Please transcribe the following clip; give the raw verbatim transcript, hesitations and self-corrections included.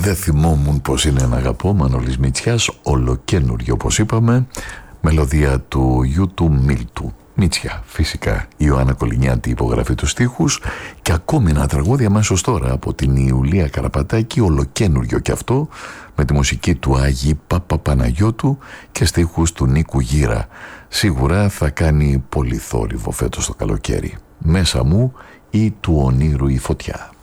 Δεν θυμόμουν πως είναι να αγαπώ, Μανώλης Μητσιάς, ολοκένουργιο όπως είπαμε, μελωδία του γιου του Μίλτου Μητσιά, φυσικά η Ιωάννα Κολυνιάτη υπογραφή τους στίχους, και ακόμη ένα τραγούδι αμέσως τώρα από την Ιουλία Καραπατάκη, ολοκένουργιο κι αυτό, με τη μουσική του Άγη Παπαπαναγιώτου και στίχους του Νίκου Γύρα. Σίγουρα θα κάνει πολύ θόρυβο φέτος το καλοκαίρι. Μέσα μου ή του ονείρου η φωτιά.